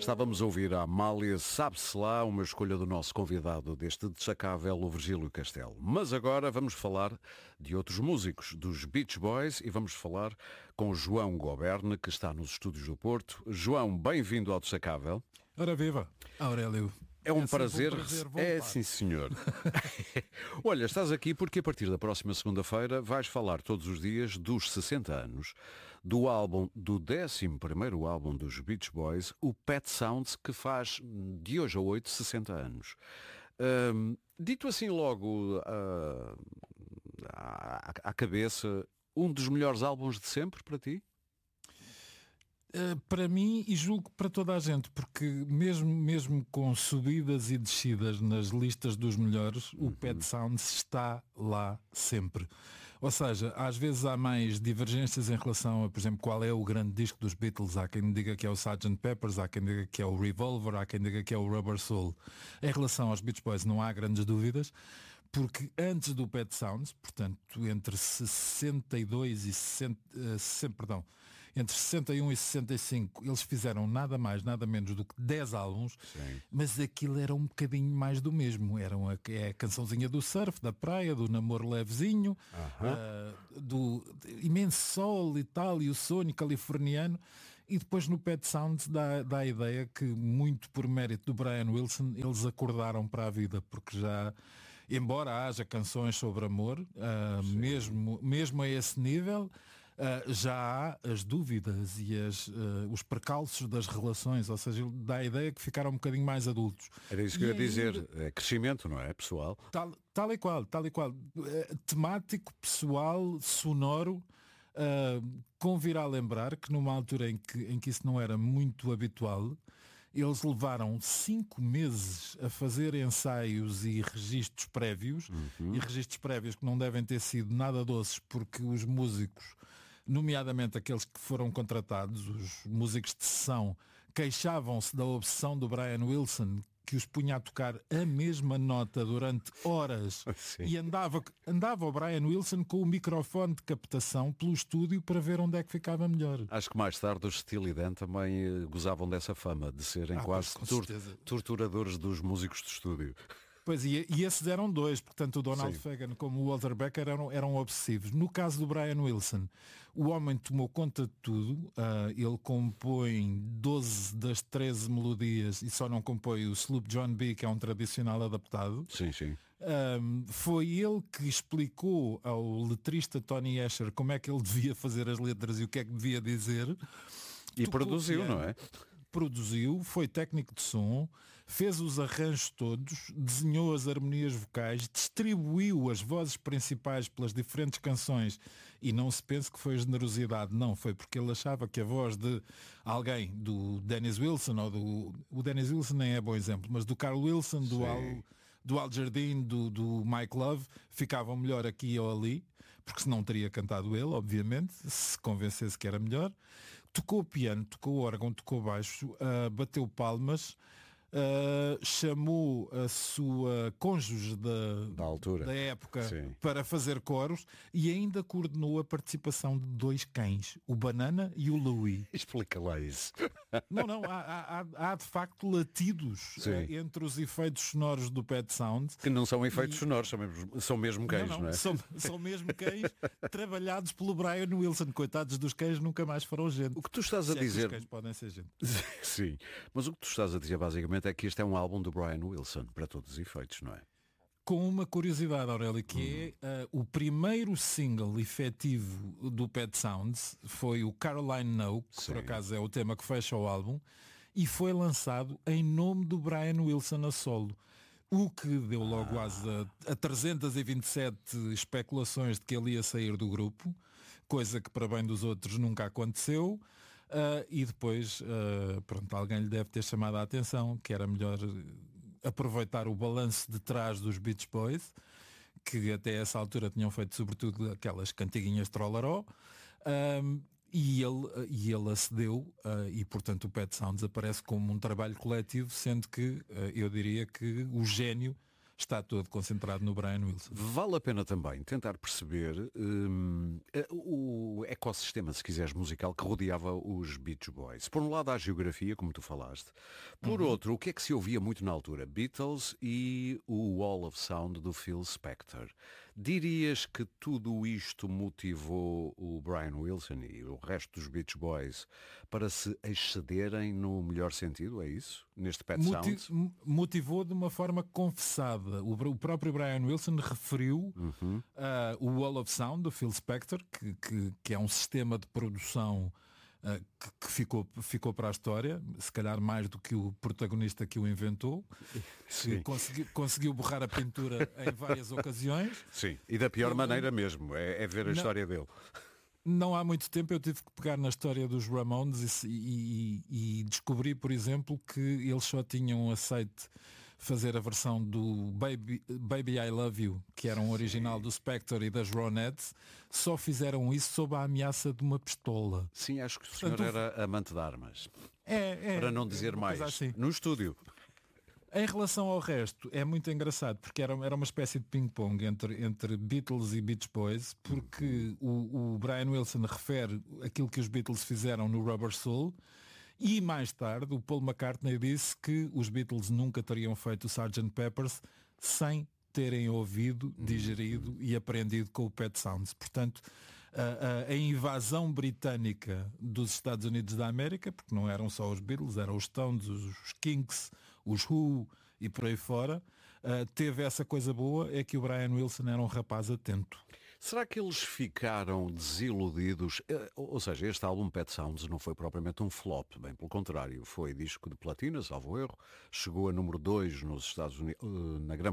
Estávamos a ouvir a Amália Sabe-se Lá, uma escolha do nosso convidado deste destacável, o Virgílio Castelo. Mas agora vamos falar de outros músicos, dos Beach Boys, e vamos falar com João Goberne, que está nos estúdios do Porto. João, bem-vindo ao Destacável. Ora viva, Aurélio. É um prazer voltar. É sim, senhor. Olha, estás aqui porque a partir da próxima segunda-feira vais falar todos os dias dos 60 anos do álbum, do 11º álbum dos Beach Boys, o Pet Sounds, que faz de hoje a 8, 60 anos. Dito assim logo à cabeça, um dos melhores álbuns de sempre para ti? Para mim, e julgo para toda a gente, porque mesmo com subidas e descidas nas listas dos melhores, o Pet Sounds está lá sempre. Ou seja, às vezes há mais divergências em relação a, por exemplo, qual é o grande disco dos Beatles. Há quem diga que é o Sgt. Peppers, há quem diga que é o Revolver, há quem diga que é o Rubber Soul. Em relação aos Beach Boys não há grandes dúvidas, porque antes do Pet Sounds, portanto, entre 62 e 60, entre 61 e 65, eles fizeram nada mais, nada menos do que 10 álbuns. Sim. Mas aquilo era um bocadinho mais do mesmo. Era a cançãozinha do surf, da praia, do namoro levezinho, do imenso sol e tal, e o sonho californiano. E depois no Pet Sounds dá a ideia que, muito por mérito do Brian Wilson, eles acordaram para a vida, porque já, embora haja canções sobre amor, mesmo a esse nível, já há as dúvidas e os percalços das relações, ou seja, dá a ideia que ficaram um bocadinho mais adultos. Era isso que eu ia dizer, é crescimento, não é, pessoal? Tal e qual. Temático, pessoal, sonoro. Convirá lembrar que numa altura em que isso não era muito habitual, eles levaram 5 meses a fazer ensaios e registros prévios, e registros prévios que não devem ter sido nada doces, porque os músicos, nomeadamente aqueles que foram contratados, os músicos de sessão, queixavam-se da obsessão do Brian Wilson, que os punha a tocar a mesma nota durante horas. Sim. E andava o Brian Wilson com o microfone de captação pelo estúdio para ver onde é que ficava melhor. Acho que mais tarde os Steely Dan também gozavam dessa fama de serem quase torturadores dos músicos de estúdio. Pois, e esses eram dois, portanto o Donald Sim. Fagen como o Walter Becker eram obsessivos. No caso do Brian Wilson, o homem tomou conta de tudo, ele compõe 12 das 13 melodias e só não compõe o Sloop John B, que é um tradicional adaptado. Sim, sim. Foi ele que explicou ao letrista Tony Asher como é que ele devia fazer as letras e o que é que devia dizer. E Tocou produziu, piano, não é? Produziu, foi técnico de som, fez os arranjos todos, desenhou as harmonias vocais, distribuiu as vozes principais pelas diferentes canções, e não se pense que foi generosidade, não, foi porque ele achava que a voz de alguém, do Dennis Wilson, ou o Dennis Wilson nem é bom exemplo, mas do Carl Wilson, do Al Jardine, do Mike Love, ficavam melhor aqui ou ali, porque senão teria cantado ele, obviamente, se convencesse que era melhor. Tocou piano, tocou órgão, tocou baixo, bateu palmas, chamou a sua cônjuge Da altura. da época, Sim. para fazer coros, e ainda coordenou a participação de 2 cães, o Banana e o Louie. Explica lá isso. Não, há de facto latidos entre os efeitos sonoros do Pet Sound. Que não são efeitos sonoros, são mesmo cães, não é? São mesmo cães trabalhados pelo Brian Wilson. Coitados dos cães, nunca mais foram gente. O que tu estás a Se é que dizer... os cães podem ser gente. Sim, mas o que tu estás a dizer basicamente é que este é um álbum do Brian Wilson, para todos os efeitos, não é? Com uma curiosidade, Aurélio, que é o primeiro single efetivo do Pet Sounds foi o Caroline No, que por acaso é o tema que fecha o álbum, e foi lançado em nome do Brian Wilson a solo. O que deu logo asa a 327 especulações de que ele ia sair do grupo, coisa que para bem dos outros nunca aconteceu. E depois, pronto, alguém lhe deve ter chamado a atenção que era melhor aproveitar o balanço de trás dos Beach Boys, que até essa altura tinham feito sobretudo aquelas cantiguinhas trollaró, e ele acedeu, e portanto o Pet Sounds aparece como um trabalho coletivo, sendo que eu diria que o gênio está todo concentrado no Brian Wilson. Vale a pena também tentar perceber o ecossistema, se quiseres, musical que rodeava os Beach Boys. Por um lado, há a geografia, como tu falaste. Por outro, o que é que se ouvia muito na altura? Beatles e o Wall of Sound do Phil Spector. Dirias que tudo isto motivou o Brian Wilson e o resto dos Beach Boys para se excederem no melhor sentido, é isso? Neste Pet Sounds? Motivou de uma forma confessada. O próprio Brian Wilson referiu o Wall of Sound do Phil Spector, que é um sistema de produção que ficou para a história, se calhar mais do que o protagonista que o inventou, que conseguiu borrar a pintura em várias ocasiões. Sim, e da pior maneira mesmo, é ver a história dele. Não há muito tempo eu tive que pegar na história dos Ramones e descobri, por exemplo, que eles só tinham aceito fazer a versão do Baby I Love You, que era um original do Spector e das Ronettes, só fizeram isso sob a ameaça de uma pistola. Sim, acho que o senhor era amante de armas. Para não dizer mais, assim. no estúdio. Em relação ao resto, é muito engraçado, porque era uma espécie de ping-pong entre Beatles e Beach Boys, porque o Brian Wilson refere aquilo que os Beatles fizeram no Rubber Soul, e mais tarde o Paul McCartney disse que os Beatles nunca teriam feito o Sgt. Peppers sem terem ouvido, digerido e aprendido com o Pet Sounds. Portanto, a invasão britânica dos Estados Unidos da América, porque não eram só os Beatles, eram os Stones, os Kinks, os Who e por aí fora, teve essa coisa boa, é que o Brian Wilson era um rapaz atento. Será que eles ficaram desiludidos? Ou seja, este álbum Pet Sounds não foi propriamente um flop, bem pelo contrário, foi disco de platina, salvo erro, chegou a número 2 nos Estados Unidos, na